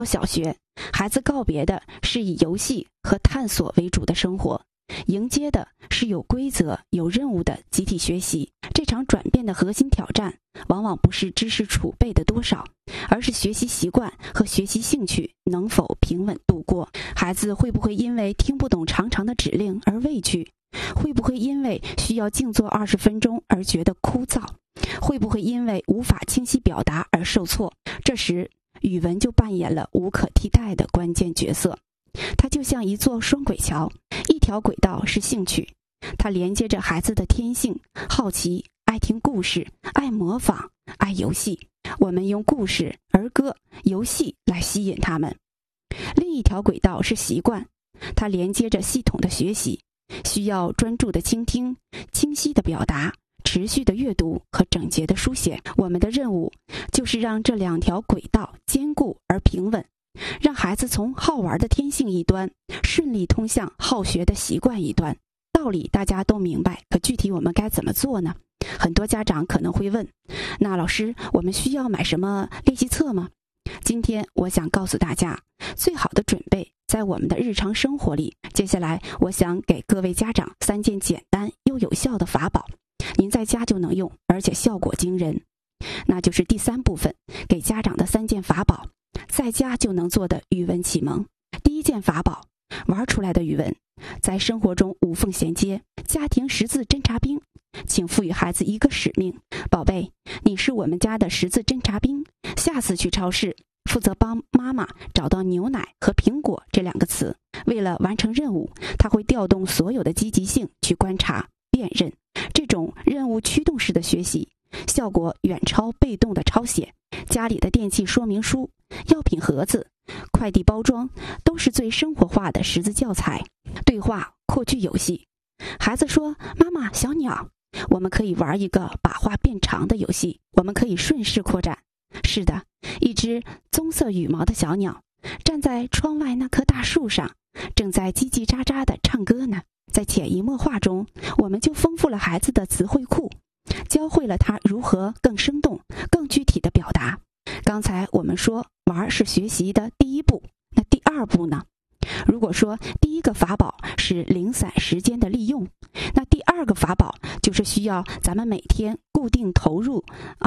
小学，孩子告别的是以游戏和探索为主的生活，迎接的是有规则、有任务的集体学习。这场转变的核心挑战，往往不是知识储备的多少，而是学习习惯和学习兴趣能否平稳度过。孩子会不会因为听不懂长长的指令而畏惧？会不会因为需要静坐20分钟而觉得枯燥？会不会因为无法清晰表达而受挫？这时，语文就扮演了无可替代的关键角色。它就像一座双轨桥，一条轨道是兴趣，它连接着孩子的天性、好奇、爱听故事、爱模仿、爱游戏。我们用故事、儿歌、游戏来吸引他们。另一条轨道是习惯，它连接着系统的学习，需要专注的倾听、清晰的表达、持续的阅读和整洁的书写。我们的任务就是让这2条轨道坚固而平稳，让孩子从好玩的天性一端顺利通向好学的习惯一端。道理大家都明白，可具体我们该怎么做呢？很多家长可能会问，那老师，我们需要买什么练习册吗？今天我想告诉大家，最好的准备在我们的日常生活里。接下来我想给各位家长3件简单又有效的法宝，您在家就能用，而且效果惊人。那就是第3部分，给家长的3件法宝，在家就能做的语文启蒙。第1件法宝，玩出来的语文，在生活中无缝衔接。家庭识字侦察兵，请赋予孩子一个使命，宝贝，你是我们家的识字侦察兵，下次去超市负责帮妈妈找到牛奶和苹果这2个词。为了完成任务，他会调动所有的积极性去观察、辨认。这种任务驱动式的学习，效果远超被动的抄写。家里的电器说明书、药品盒子、快递包装都是最生活化的识字教材。对话扩句游戏，孩子说：“妈妈，小鸟。”我们可以玩一个把话变长的游戏，我们可以顺势扩展。是的，一只棕色羽毛的小鸟站在窗外那棵大树上，正在叽叽喳喳地唱歌呢。在潜移默化中，我们就丰富了孩子的词汇库，教会了他如何更生动、更具体的表达。刚才我们说玩是学习的第1步，那第2步呢？如果说第1个法宝是零散时间的利用，那第2个法宝就是需要咱们每天固定投入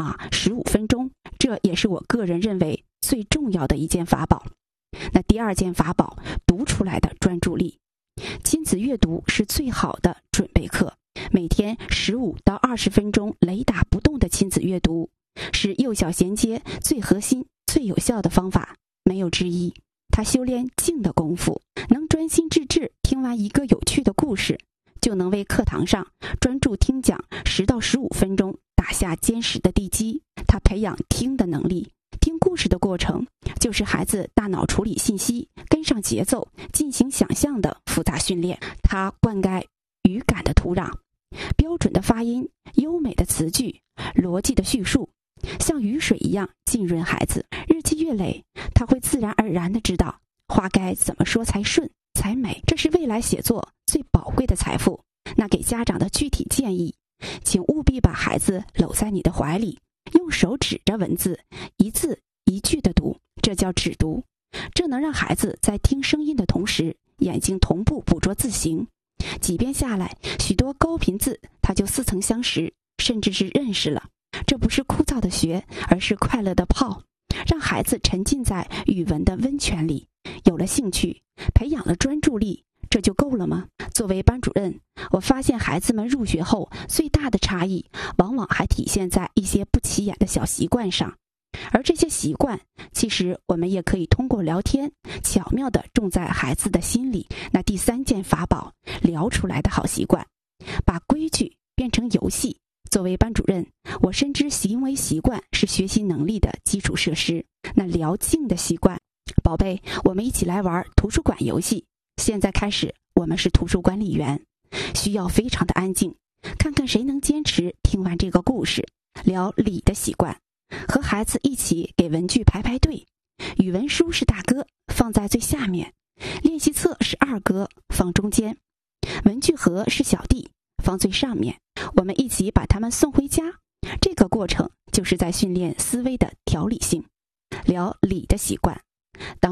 15分钟，这也是我个人认为最重要的一件法宝。那第2件法宝，读出来的专注力。亲子阅读是最好的准备课，每天15到20分钟雷打不动的亲子阅读，是幼小衔接最核心、最有效的方法，没有之一。他修炼静的功夫，能专心致志听完一个有趣的故事，就能为课堂上专注听讲10到15分钟打下坚实的地基。他培养听的能力，听故事的过程就是孩子大脑处理信息、跟上节奏、进行想象的复杂训练。他灌溉语感的土壤，标准的发音、优美的词句、逻辑的叙述，像雨水一样浸润孩子。日积月累，他会自然而然地知道话该怎么说才顺才美，这是未来写作最宝贵的财富。那给家长的具体建议，请务必把孩子搂在你的怀里，用手指着文字，一字一句地读，这叫指读。这能让孩子在听声音的同时，眼睛同步捕捉字形。几遍下来，许多高频字他就似曾相识，甚至是认识了。这不是枯燥的学，而是快乐的泡，让孩子沉浸在语文的温泉里。有了兴趣，培养了专注力，这就够了吗？作为班主任，我发现孩子们入学后最大的差异，往往还体现在一些不起眼的小习惯上。而这些习惯，其实我们也可以通过聊天，巧妙地种在孩子的心里。那第3件法宝，聊出来的好习惯，把规矩变成游戏。作为班主任，我深知行为习惯是学习能力的基础设施。那聊静的习惯，宝贝，我们一起来玩图书馆游戏。现在开始，我们是图书管理员，需要非常的安静，看看谁能坚持听完这个故事。聊理的习惯，和孩子一起给文具排排队，语文书是大哥，放在最下面；练习册是二哥，放中间；文具盒是小弟，放最上面。我们一起把他们送回家。这个过程就是在训练思维的条理性。聊理的习惯，当